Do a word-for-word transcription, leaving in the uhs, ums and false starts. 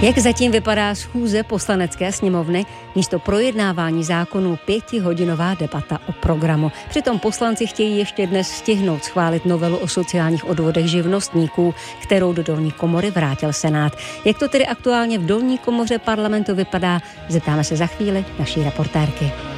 Jak zatím vypadá schůze Poslanecké sněmovny? Místo projednávání zákonů pětihodinová debata o programu. Přitom poslanci chtějí ještě dnes stihnout schválit novelu o sociálních odvodech živnostníků, kterou do dolní komory vrátil Senát. Jak to tedy aktuálně v dolní komoře parlamentu vypadá, zeptáme se za chvíli naší reportérky.